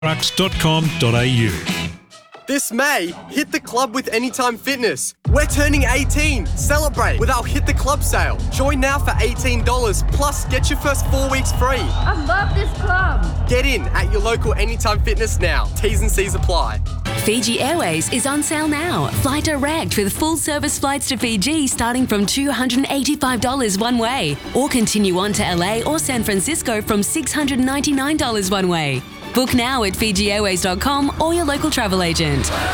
Trucks.com.au. This May, hit the club with Anytime Fitness. We're turning 18. Celebrate with our Hit the Club sale. Join now for $18, plus get your first 4 weeks free. I love this club. Get in at your local Anytime Fitness now. T's and C's apply. Fiji Airways is on sale now. Fly direct with full service flights to Fiji starting from $285 one way, or continue on to LA or San Francisco from $699 one way. Book now at FijiAirways.com or your local travel agent.